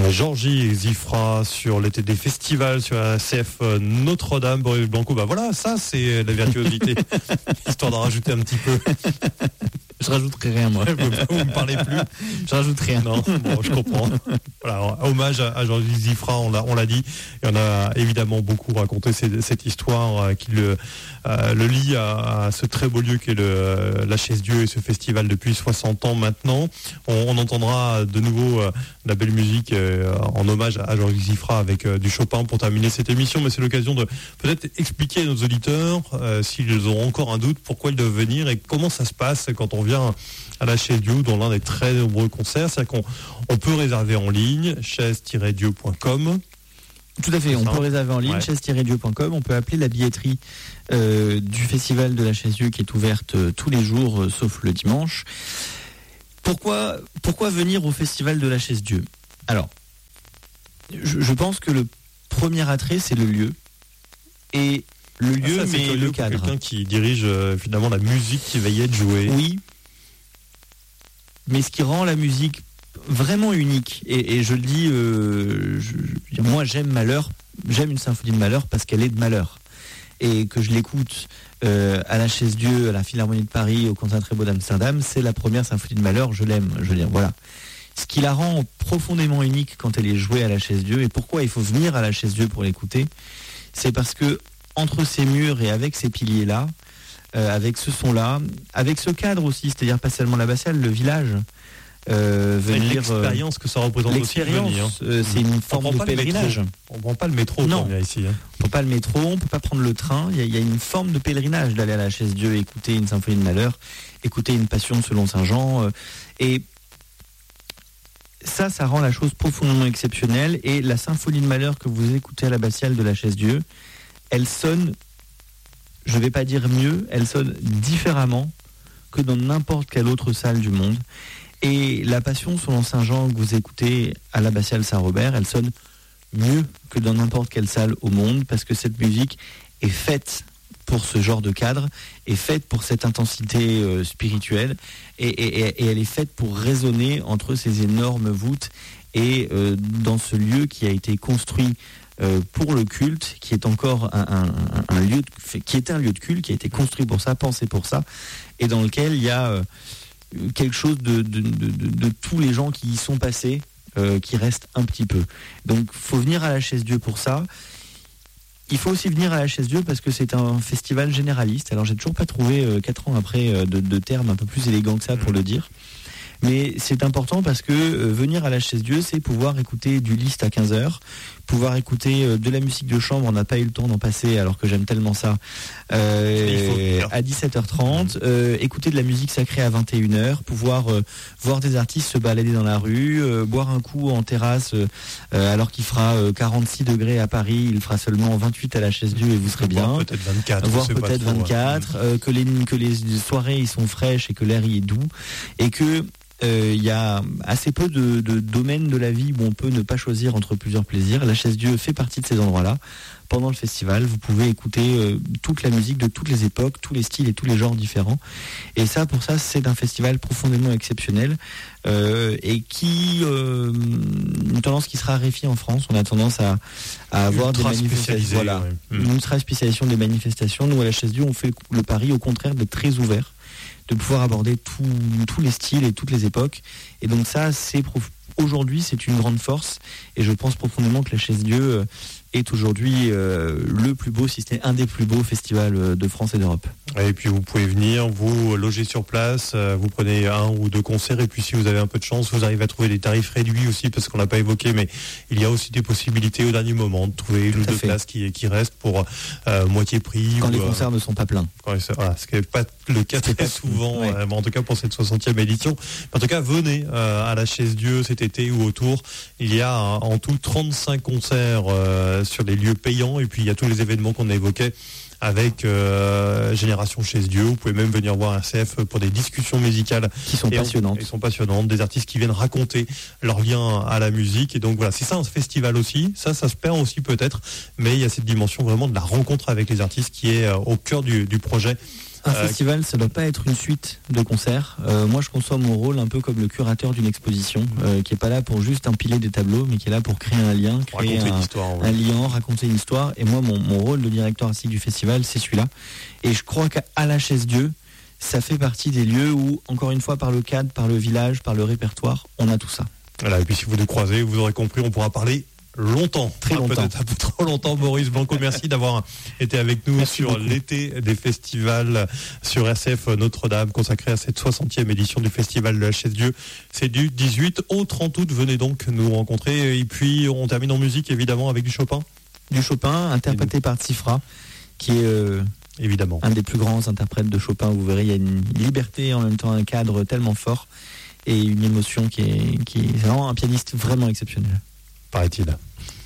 Georgie Zifra sur l'été des festivals sur la CF Notre-Dame, Boris Blanco. Bah voilà, ça c'est la virtuosité. Histoire d'en rajouter un petit peu. Je rajouterai rien, moi. Vous ne parlez plus. Je rajoute rien. Non, bon, je comprends. Voilà, hommage à Georges Zifra, on l'a dit. Et on a évidemment beaucoup raconté cette histoire qui le lie à ce très beau lieu qu'est la Chaise-Dieu et ce festival depuis 60 ans maintenant. On entendra de nouveau la belle musique en hommage à Georges Zifra avec du Chopin pour terminer cette émission. Mais c'est l'occasion de peut-être expliquer à nos auditeurs s'ils ont encore un doute, pourquoi ils doivent venir et comment ça se passe quand on vient à la Chaise-Dieu dans l'un des très nombreux concerts. C'est-à-dire qu'on peut réserver en ligne, chaise-dieu.com. Tout à fait, on peut réserver en ligne, ouais. chaise-dieu.com. On peut appeler la billetterie du festival de la Chaise-Dieu qui est ouverte tous les jours, sauf le dimanche. Pourquoi venir au festival de la Chaise-Dieu ? Alors, je pense que le premier attrait, c'est le lieu. Et le lieu, mais le cadre. Quelqu'un qui dirige finalement la musique qui va y être jouée. Oui. Mais ce qui rend la musique vraiment unique, et je le dis, moi j'aime Mahler, j'aime une symphonie de Mahler parce qu'elle est de Mahler. Et que je l'écoute à la Chaise-Dieu, à la Philharmonie de Paris, au Conservatoire d'Amsterdam, c'est la première symphonie de Mahler, je l'aime. Je veux dire, voilà. Ce qui la rend profondément unique quand elle est jouée à la Chaise-Dieu, et pourquoi il faut venir à la Chaise-Dieu pour l'écouter, c'est parce que entre ces murs et avec ces piliers-là, avec ce son-là, avec ce cadre aussi, c'est-à-dire pas seulement l'abbatiale, le village, l'expérience que ça représente l'expérience, aussi. C'est une forme de pèlerinage. On ne prend pas le métro non, quand on vient ici. On ne prend pas le métro, on ne peut pas prendre le train. Il y a une forme de pèlerinage d'aller à la Chaise-Dieu, écouter une symphonie de Mahler, écouter une passion selon Saint-Jean. Et ça rend la chose profondément exceptionnelle. Et la symphonie de Mahler que vous écoutez à l'abbatiale de la Chaise-Dieu, elle sonne, je ne vais pas dire mieux, elle sonne différemment que dans n'importe quelle autre salle du monde. Et la passion selon Saint-Jean que vous écoutez à l'abbatiale Saint-Robert, elle sonne mieux que dans n'importe quelle salle au monde, parce que cette musique est faite pour ce genre de cadre, est faite pour cette intensité spirituelle, et elle est faite pour résonner entre ces énormes voûtes et dans ce lieu qui a été construit pour le culte, qui est encore un lieu qui est un lieu de culte, qui a été construit pour ça, pensé pour ça, et dans lequel il y a quelque chose de tous les gens qui y sont passés, qui reste un petit peu. Donc il faut venir à la Chaise-Dieu pour ça. Il faut aussi venir à la Chaise-Dieu parce que c'est un festival généraliste. Alors j'ai toujours pas trouvé 4 ans après de termes un peu plus élégants que ça pour le dire. Mais c'est important parce que venir à la Chaise-Dieu, c'est pouvoir écouter du Liszt à 15h, pouvoir écouter de la musique de chambre, on n'a pas eu le temps d'en passer alors que j'aime tellement ça, à 17h30, écouter de la musique sacrée à 21h, pouvoir voir des artistes se balader dans la rue, boire un coup en terrasse alors qu'il fera 46 degrés à Paris, il fera seulement 28 à la Chaise-Dieu et vous serez bien. Voire peut-être 24. Voire peut-être 24, que les soirées y sont fraîches et que l'air y est doux, et que il y a assez peu de domaines de la vie où on peut ne pas choisir entre plusieurs plaisirs. La Chaise-Dieu fait partie de ces endroits-là. Pendant le festival, vous pouvez écouter toute la musique de toutes les époques, tous les styles et tous les genres différents. Et ça, pour ça, c'est un festival profondément exceptionnel et qui une tendance qui se raréfie en France. On a tendance à avoir des manifestations. Voilà, une ultra-spécialisation des manifestations. Nous, à la Chaise-Dieu, on fait le pari, au contraire, d'être très ouvert, de pouvoir aborder tous les styles et toutes les époques. Et donc ça, aujourd'hui, c'est une grande force. Et je pense profondément que la Chaise-Dieu est aujourd'hui le plus beau, si ce n'est un des plus beaux festivals de France et d'Europe. Et puis vous pouvez venir, vous loger sur place, vous prenez 1 ou 2 concerts, et puis si vous avez un peu de chance, vous arrivez à trouver des tarifs réduits aussi, parce qu'on n'a pas évoqué, mais il y a aussi des possibilités au dernier moment de trouver une ou 2 places qui restent pour moitié prix. Quand les concerts ne sont pas pleins. Voilà, ce qui n'est pas le cas très souvent, ouais. En tout cas pour cette 60e édition. En tout cas, venez à la Chaise-Dieu cet été ou autour. Il y a en tout 35 concerts sur des lieux payants, et puis il y a tous les événements qu'on a évoqués avec Génération Chaise-Dieu. Vous pouvez même venir voir RCF pour des discussions musicales qui sont passionnantes. Ils sont passionnantes, des artistes qui viennent raconter leur lien à la musique. Et donc voilà, c'est ça un festival aussi. Ça se perd aussi peut-être, mais il y a cette dimension vraiment de la rencontre avec les artistes qui est au cœur du projet Un festival, ça ne doit pas être une suite de concerts. Moi, je conçois mon rôle un peu comme le curateur d'une exposition, qui n'est pas là pour juste empiler des tableaux, mais qui est là pour créer un lien, créer un lien, raconter une histoire. Et moi, mon rôle de directeur artistique du festival, c'est celui-là. Et je crois qu'à la Chaise-Dieu, ça fait partie des lieux où, encore une fois, par le cadre, par le village, par le répertoire, on a tout ça. Voilà, et puis si vous nous croisez, vous aurez compris, on pourra parler longtemps. Très longtemps. Peut-être un peu trop longtemps. Maurice Blanco, merci d'avoir été avec nous sur l'été des festivals sur RCF Notre-Dame, consacré à cette 60e édition du Festival de la Chaise-Dieu. C'est du 18 au 30 août. Venez donc nous rencontrer. Et puis, on termine en musique, évidemment, avec du Chopin. Du Chopin, interprété par Tsifra, qui est évidemment un des plus grands interprètes de Chopin. Vous verrez, il y a une liberté et en même temps un cadre tellement fort et une émotion qui est vraiment un pianiste vraiment exceptionnel. Paraît-il.